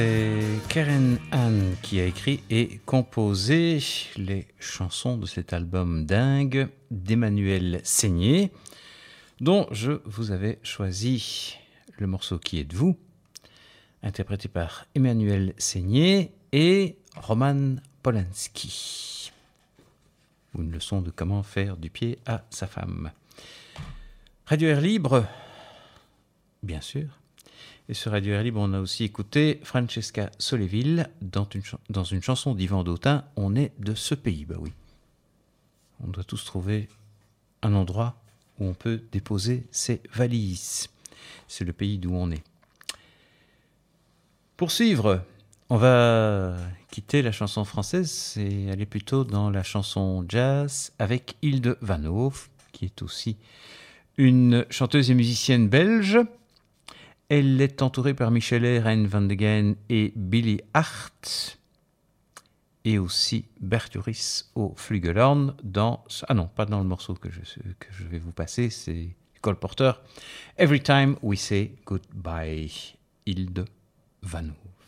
C'est Karen Anne qui a écrit et composé les chansons de cet album dingue d'Emmanuel Seigné, dont je vous avais choisi le morceau Qui êtes-vous, interprété par Emmanuel Seigné et Roman Polanski. Ou une leçon de comment faire du pied à sa femme. Radio Air Libre, bien sûr. Et sur Radio Air Libre, on a aussi écouté Francesca Solleville dans une chanson d'Yvan Dautin, On est de ce pays. Bah oui. On doit tous trouver un endroit où on peut déposer ses valises. C'est le pays d'où on est. Pour suivre, on va quitter la chanson française et aller plutôt dans la chanson jazz avec Hilde Van Hoof, qui est aussi une chanteuse et musicienne belge. Elle est entourée par Michel Eyre, Hein van de Gen et Billy Hart, et aussi Bert Joris au flugelhorn dans... Ah non, pas dans le morceau que je vais vous passer, c'est Cole Porter. Every Time We Say Goodbye, Hilde Van Hoof.